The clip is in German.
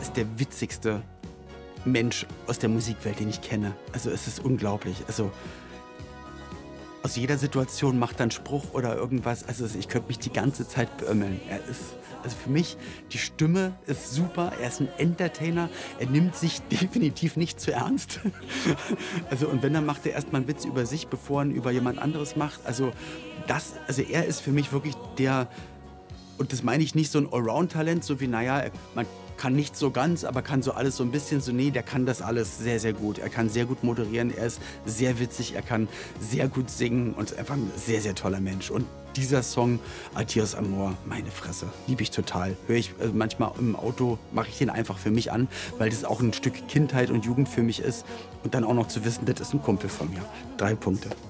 ist der witzigste Mensch aus der Musikwelt, den ich kenne. Also es ist unglaublich. Also aus jeder Situation macht er einen Spruch oder irgendwas. Also ich könnte mich die ganze Zeit beömmeln. Er ist, also für mich, die Stimme ist super. Er ist ein Entertainer. Er nimmt sich definitiv nicht zu ernst. Also und wenn, dann macht er erstmal einen Witz über sich, bevor er ihn über jemand anderes macht. Also er ist für mich wirklich der, und das meine ich nicht so ein Allround-Talent, so wie, naja, man kann nicht so ganz, aber kann so alles so ein bisschen so, nee, der kann das alles sehr, sehr gut. Er kann sehr gut moderieren, er ist sehr witzig, er kann sehr gut singen und ist einfach ein sehr, sehr toller Mensch. Und dieser Song, Adios Amor, meine Fresse, liebe ich total. Höre ich manchmal im Auto, mache ich den einfach für mich an, weil das auch ein Stück Kindheit und Jugend für mich ist. Und dann auch noch zu wissen, das ist ein Kumpel von mir. 3 Punkte.